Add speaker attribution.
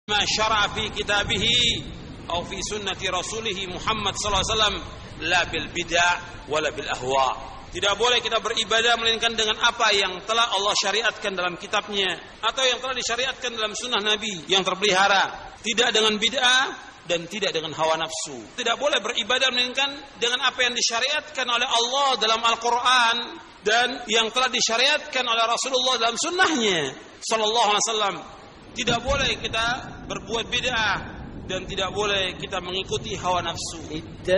Speaker 1: ma syara'a fi kitabihi aw fi sunnati rasulih Muhammad sallallahu alaihi wasallam la bil bid'ah wala bil ahwa. Tidak boleh kita beribadah melainkan dengan apa yang telah Allah syariatkan dalam kitabnya atau yang telah disyariatkan dalam sunnah Nabi yang terpelihara, tidak dengan bid'ah dan tidak dengan hawa nafsu. Tidak boleh beribadah melainkan dengan apa yang disyariatkan oleh Allah dalam Al-Quran dan yang telah disyariatkan oleh Rasulullah dalam sunnahnya sallallahu alaihi wasallam. Tidak boleh kita berbuat bid'ah dan tidak boleh kita mengikuti hawa nafsu.